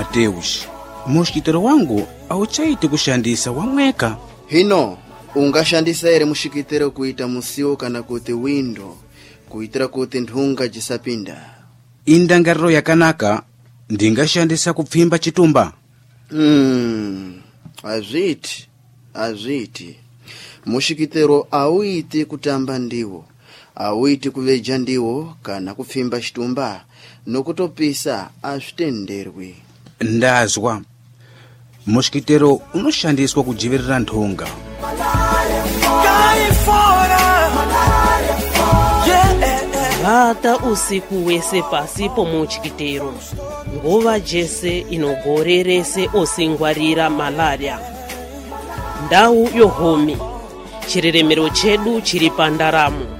Mateus, mushikitero wangu auchaiti kushandisa wamweka. Hino ungashandisa ere mushikitero kuita musio kana kuti window kuitira kuti nthunga jisapinda. Indangariro yakanaka ndingashandisa kupfimba chitumba. Azviti mushikitero auiti kutamba ndiwo, auiti kuveja ndiwo kana kupfimba chitumba nokutopisa azvitenderwi. Ndazwa mushikitero unoshandiswa kujivirira nthunga. Vata usiku wese pasi pomuchikitero, nguva jese inogorerese osingwarira malaria. Ndau yohomi, chireremero chedu chiri pandaramo.